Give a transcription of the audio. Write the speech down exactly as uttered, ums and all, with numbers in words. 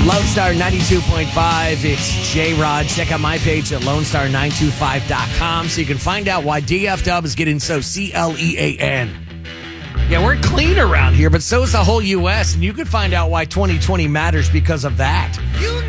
Lone Star ninety-two point five. It's J-Rod. Check out my page at lone star nine two five dot com so you can find out why D F Dub is getting so C L E A N. Yeah, we're clean around here, but so is the whole U S, and you can find out why twenty twenty matters because of that. You